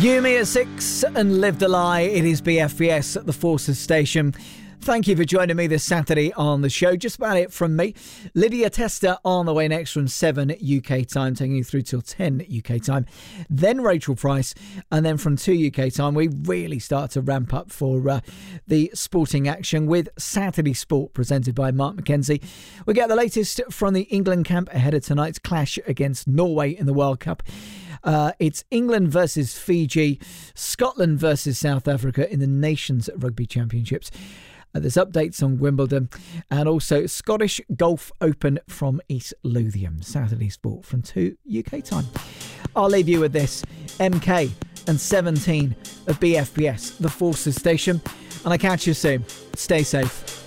Yumi at 6 and Lived a Lie. It is BFBS at the Forces Station. Thank you for joining me this Saturday on the show. Just about it from me. Lydia Tester on the way next from 7 UK time, taking you through till 10 UK time. Then Rachel Price, and then from 2 UK time, we really start to ramp up for the sporting action with Saturday Sport presented by Mark McKenzie. We get the latest from the England camp ahead of tonight's clash against Norway in the World Cup. It's England versus Fiji, Scotland versus South Africa in the Nations Rugby Championships. There's updates on Wimbledon and also Scottish Golf Open from East Lothian. Saturday Sport from 2 UK time. I'll leave you with this. MK and 17 of BFBS, the Forces Station. And I catch you soon. Stay safe.